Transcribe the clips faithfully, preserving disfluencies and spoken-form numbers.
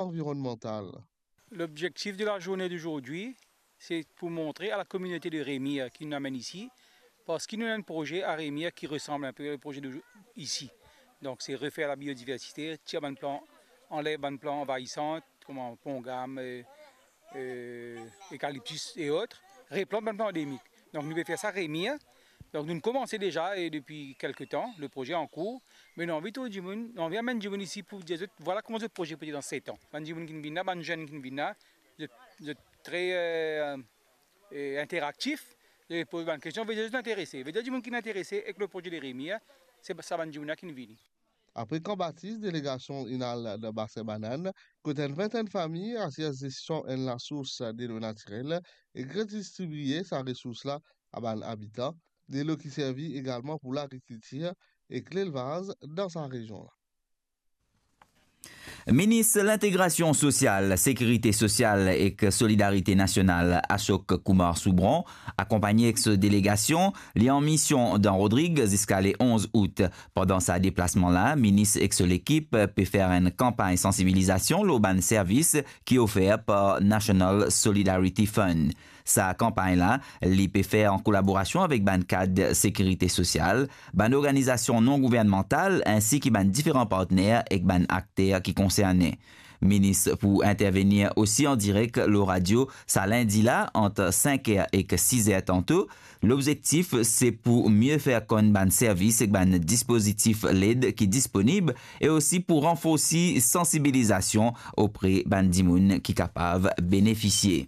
environnemental. L'objectif de la journée d'aujourd'hui, c'est pour montrer à la communauté de Rémire qui nous amène ici, parce qu'il y a un projet à Rémire qui ressemble un peu au projet de ici. Donc c'est refaire la biodiversité, tirer un plan, enlève un plan envahissant, comme en pongam, euh, euh, eucalyptus et autres, replante un plan endémique. Donc nous devons faire ça à Rémire. Donc nous commençons déjà et depuis quelques temps, le projet est en cours, mais nous invitons du monde, on vient amener du monde ici pour dire voilà comment ce projet peut être dans sept ans. Il y a des gens qui viennent là, des jeunes qui viennent là, c'est très euh, euh, interactif, je pose une question, vous êtes intéressés, vous êtes du monde qui est intéressé avec le projet de Rémire, c'est ça les gens qui viennent. Après qu'on baptise délégation inal de Bassin Banane, côté une vingtaine de familles association en la source de l'eau naturelle et redistribuer sa ressource là à ban habitat, de l'eau qui servit également pour l'agriculture et l'élevage dans sa région. Ministre de l'Intégration sociale, Sécurité sociale et Solidarité nationale, Ashok Kumar Soubron, accompagné avec sa délégation, il est en mission dans Rodrigue jusqu'à le onze août. Pendant sa déplacement là, ministre et l'équipe peut faire une campagne sensibilisation l'auban service qui est offert par National Solidarity Fund. Sa campagne-là, l'I P fait en collaboration avec Ban Cadre Sécurité sociale, Ban organisation non gouvernementale ainsi que Ban différents partenaires et Ban acteurs qui concernés. Ministre pour intervenir aussi en direct le radio, ça lundi là, entre cinq heures et six heures tantôt. L'objectif, c'est pour mieux faire connaître ban service et ban dispositif L E D qui est disponible et aussi pour renforcer sensibilisation auprès ban dimoun qui est capable de bénéficier.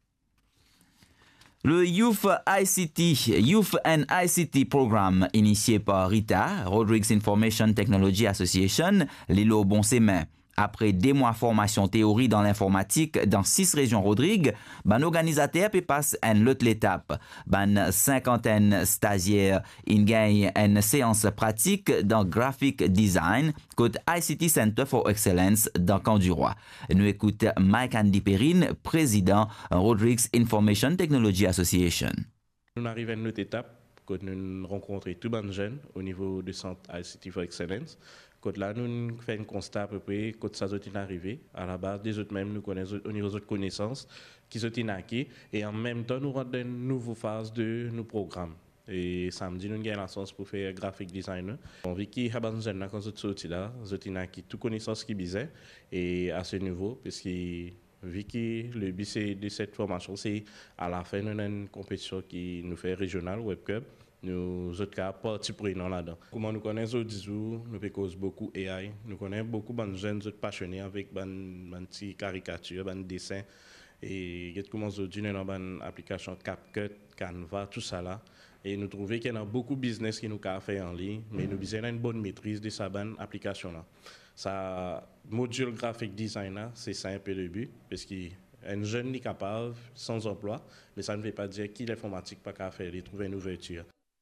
Le Youth I C T, Youth and I C T Programme initié par RITA, Rodrigues Information Technology Association, Lilo Bonsemin. Après des mois de formation théorie dans l'informatique dans six régions Rodrigue, ban organisateur peut passer à une autre étape. Ban cinquantaine stagiaires in gagne une séance pratique dans graphic design côté I C T Center for Excellence dans Camp du Roi. Nous écoutons Mike Andy Perrine, président Rodrigues Information Technology Association. Nous arrivons à une autre étape quand nous rencontrons tous les jeunes au niveau du centre I C T for Excellence. Quand là, nous faisons un constat à peu près, quand ça est arrivé, à la base des autres même, nous connaissons au niveau des autres connaissances qui sont acquis, et en même temps, nous rentrons dans une nouvelle phase de nos programmes. Et samedi, nous avons la chance pour faire graphic designer. On vit qu'il y a des jeunes quand ils sont là, ils ont acquis toutes connaissances qui bisaient, et à ce niveau, parce que vu que le but de cette formation, c'est à la fin, nous avons une compétition qui nous fait régional, Web Cup. Nous autres cas partie prenante là-dedans. Comment nous connaissons aujourd'hui, nous faisons beaucoup A I, nous connaissons beaucoup de jeunes passionnés avec des caricatures, des dessins. Et comment aujourd'hui nous avons une application CapCut, Canva, tout ça là. Et nous trouvons qu'il y a beaucoup de business qui nous a fait en ligne, mais nous avons une bonne maîtrise de cette application là. Ça module graphic design c'est ça un peu le but, parce qu'un jeune est capable, sans emploi, mais ça ne veut pas dire qu'il est informatique pas qu'à faire, il trouve une ouverture.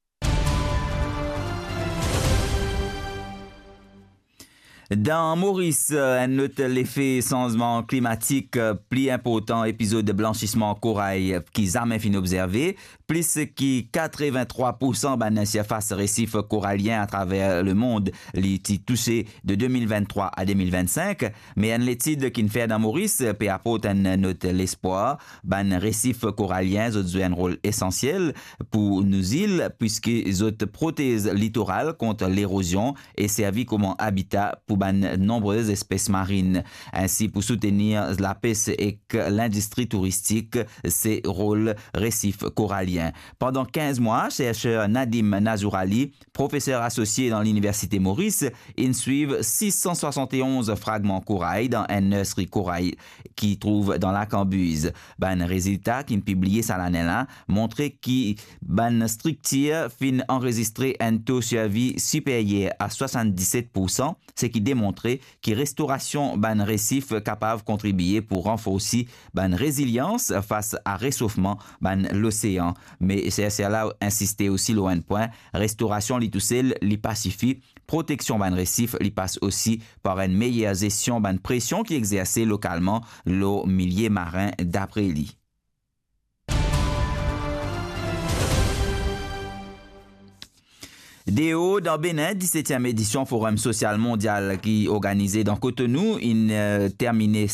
Dans Maurice, un note l'effet changement climatique plus important, épisode de blanchissement corail qui jamais fin observé, plus qui quatre-vingt-trois pour cent de la surface récif corallien à travers le monde, l'étude touché de deux mille vingt-trois à deux mille vingt-cinq, mais une étude qui fait dans Maurice peut apporter un note l'espoir, ban récif corallien jouent un rôle essentiel pour nos îles puisque ils protègent littoral contre l'érosion et servent comme habitat pour ban nombreuses espèces marines. Ainsi, pour soutenir la pêche et l'industrie touristique, ces rôles récifs coralliens. Pendant quinze mois, chercheur Nadim Nazourali, professeur associé dans l'Université Maurice, il suit six cent soixante et onze fragments corail dans un nursery corail qui trouve dans la Cambuse. Ben résultat qui publié ça l'année là montrait que ban structure fin enregistré un taux de survie supérieur à soixante-dix-sept pour cent, ce qui démontrait que restauration ban récif capable de contribuer pour renforcer ban résilience face à réchauffement ban l'océan. Mais c'est là insister aussi loin point restauration li tout seul li pacifie protection ban récif li passe aussi par une meilleure gestion ban pression qui exercée localement l'eau milieu marin d'après lui. D O dans Bénin, dix-septième édition Forum social mondial qui organisé dans Cotonou, il euh, terminé